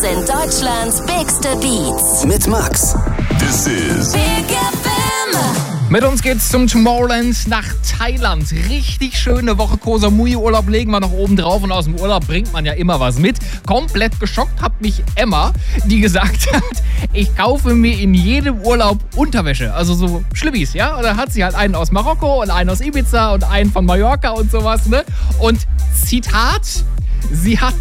sind Deutschlands bigste Beats. Mit Max. This is Big FM. Mit uns geht's zum Tomorrowland nach Thailand. Richtig schöne Woche Koh Samui Urlaub legen wir noch oben drauf und aus dem Urlaub bringt man ja immer was mit. Komplett geschockt hat mich Emma, die gesagt hat, ich kaufe mir in jedem Urlaub Unterwäsche, also so Schlübbis, ja? Und da hat sie halt einen aus Marokko und einen aus Ibiza und einen von Mallorca und sowas, ne? Und Zitat, sie hat